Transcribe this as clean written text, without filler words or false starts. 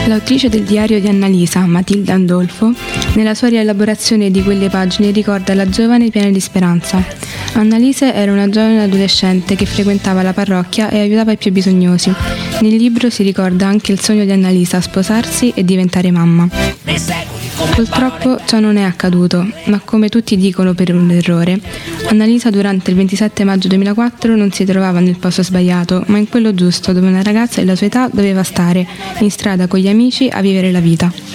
L'autrice del diario di Annalisa, Matilde Andolfo, nella sua rielaborazione di quelle pagine ricorda la giovane piena di speranza. Annalisa era una giovane adolescente che frequentava la parrocchia e aiutava i più bisognosi. Nel libro si ricorda anche il sogno di Annalisa, sposarsi e diventare mamma. Purtroppo ciò non è accaduto, ma come tutti dicono per un errore, Annalisa durante il 27 maggio 2004 non si trovava nel posto sbagliato, ma in quello giusto, dove una ragazza della sua età doveva stare, in strada con gli amici a vivere la vita.